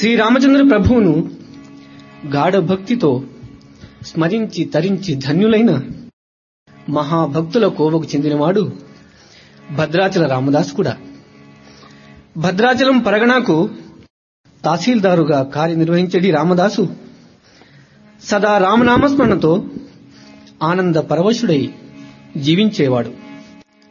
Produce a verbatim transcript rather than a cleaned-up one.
శ్రీరామచంద్ర ప్రభువును గాఢ భక్తితో స్మరించి తరించి ధన్యులైన మహాభక్తుల కోవకు చెందినవాడు భద్రాచల రామదాసు కూడా. భద్రాచలం పరగణకు తహసీల్దారుగా కార్యనిర్వహించడి రామదాసు సదా రామనామస్మరణతో ఆనంద పరవశుడై జీవించేవాడు.